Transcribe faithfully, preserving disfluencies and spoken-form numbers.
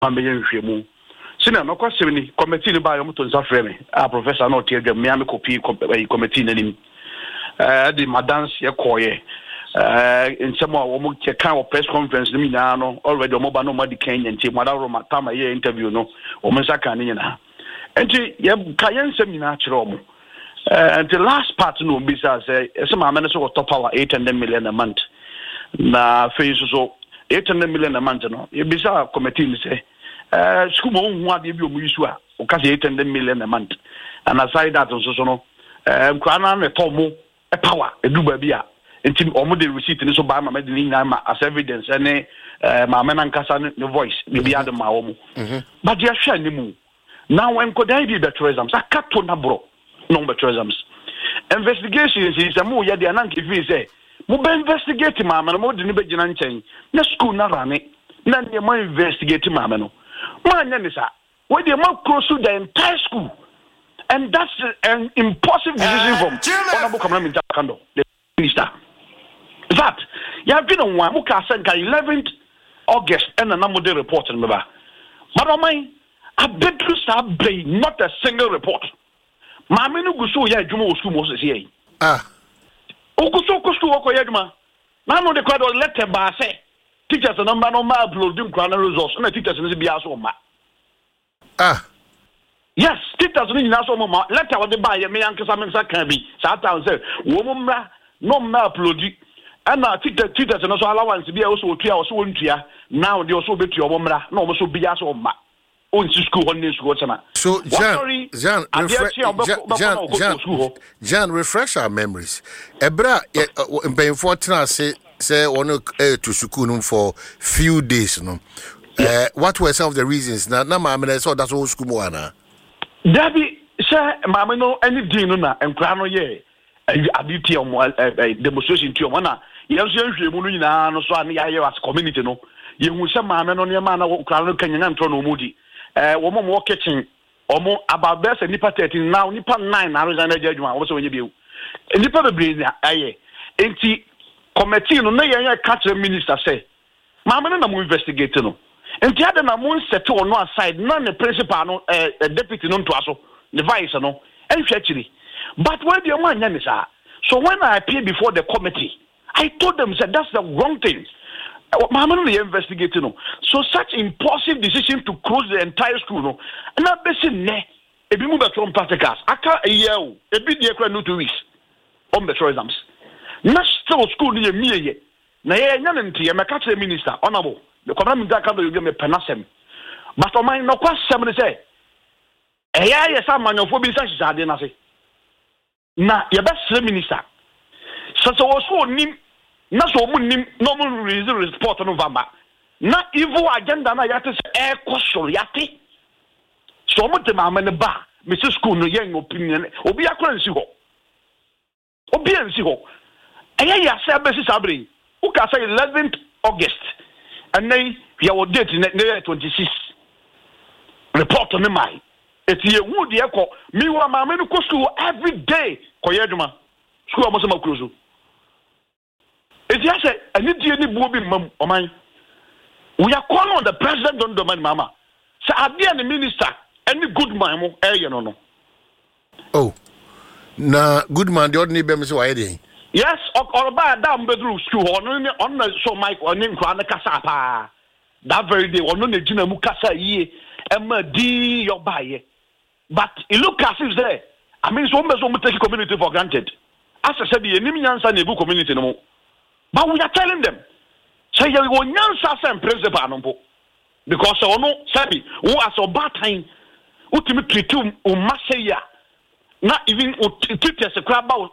ambeyen hwemu sina no kwasem ni committee ni ba yo mto nsa frɛ me a professor no tie dwam me am copy committee nanim eh di madance ye koye eh nsɛm a wo mo kan o press conference ni nyina no already o mo ba no mo di Kenya nti mo da roma tama ye interview no o mo saka ni nyina enti ye ka ye nsɛm nyina kyerɛ mo eh and the last part no bisa say ese ma amene so top power eight hundred million a month na fe so eight hundred million a month no ye bisa committee ni say eh school mo hu ade bi o mu yisu a o ka say eight hundred million a month and aside that so so no eh nkwana na to mo e power edu ba bi a enti omo de receipt ni so ba ma me de ni ma as evidence ene eh ma me na nkasa ne voice ni bi ade ma wo mu but dia hwa ni mu now when could I be the tourism sakato na bro no be tourism investigation is amu ya de ananke fi say mo be investigate ma ma mo de ni be gina nchen na school na rane na ne mo investigate ma ma no ma nya ni sa we de ma cross the entire school. And that's an impulsive decision from Honorable Commander Kando, the minister. That you have been on one Muka Senka eleventh August and a number of reports in Maba. But on my I bet to start brain, not a single report. Maminu Gusu ya Jumo School Moses here. Ah. Okuso Kustu Oko Yadma. Nano the crowd letter by say teachers and number no ma uploading chrono results and the teachers in the Biaso ma. Ah. Yes, teachers ni na so mama letter what the buy me ankasa me nsa kan bi satan say wo mumra no ma upload and na teachers teachers no so allowance bi e so otua o so wontua now dey so betua wo mra na o so bia so ma on school on school chama. So Jan Jan Jan Jan refresh our memories ebra mpayinfo tena say say one to school for few days no. Uh, what were some of the reasons na na ma me so that's all school mo ana Dabi say mama no any din no na enkra no ye abiti o demonstration ti o na ye so nhwe mu no nyina no so an ya ye as community no ye hu say mama no ne ma na nkra no kanya ntro no mudi eh wo mo mo kitchen o mo ababese nipa thirteen now nipa nine na resign adwuma wo so wenye biu nipa bebre na aye enti committee no na ye ye catch minister say mama no na mo investigate no. And the other moon set to one side, none the principal, no, uh, deputy, non to us, the vice, no, and actually. But where the man is, so when I appeared before the committee, I told them, said that's the wrong thing. Mamma, investigating, no. So such impulsive decision to close the entire school, no, and not basically, ne, a be moved from practicals. I can't a year, a bit near no two weeks on the tourisms. Not still school near me yet. Na ye nyanenti ye meka minister honorable the commander Kando you give me penasem but o man no kwasem ne say eya ye sa manyofo bi sa hihade na se na ye be sre minister so so so nim na so mu nim no mu release report no vamba na evil agenda na yate se e kwosoro yate so mu te ma ne ba me se school no ye opinion obi akora nsi ho obi ansi ho eya ya se be si sabre uka say eleventh August and then your date in twenty-sixth report on my it's ye wood ye ko me wa ma me ko school every day ko yeduma school mo sama close it's just say ani die ni buo bi mam o man we are calling on the president on the man mama say ade and the minister any good man mo eh ye no no oh na good man the ordinary be me say why dey. Yes, or by down bedroom school on on the so Mike or name Kwana Kasapa. That very day, or no Jina Mukasa ye, Emma D your buy. But it look as if there. I mean, so much take community for granted. As I said, the enemy answer the community no more. But we are telling them, say you will answer and principal because I know, Sabi, who has a bad time, ultimately to Masaya, not even to teach us a crab